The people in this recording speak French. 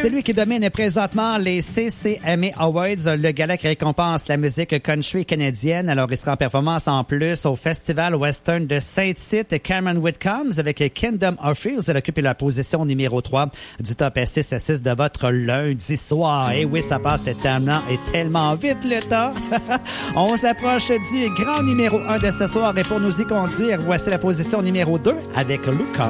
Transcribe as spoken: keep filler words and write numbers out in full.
C'est lui qui domine présentement les C C M A Awards, le gala qui récompense la musique country canadienne. Alors, il sera en performance en plus au Festival Western de Saint-Tite. Cameron Whitcombs avec Kingdom of Fears. Elle occupe la position numéro trois du top six à six de votre lundi soir. Et oui, ça passe tellement et tellement vite le temps. On s'approche du grand numéro un de ce soir. Et pour nous y conduire, voici la position numéro deux avec Luke Combs.